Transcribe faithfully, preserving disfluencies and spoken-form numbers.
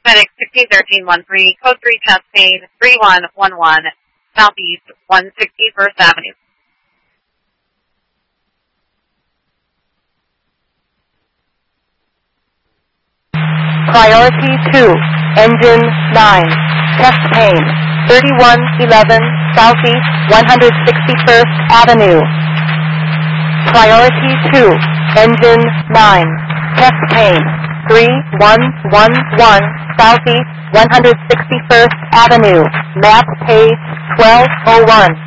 FedEx sixteen thirteen one three, code three Cascade, three one one one, Southeast one sixty-first Avenue. Priority two, Engine nine, test pane, thirty-one eleven Southeast one hundred sixty-first Avenue. Priority two, Engine nine, test pane, three one one one Southeast one hundred sixty-first Avenue, map page twelve oh one.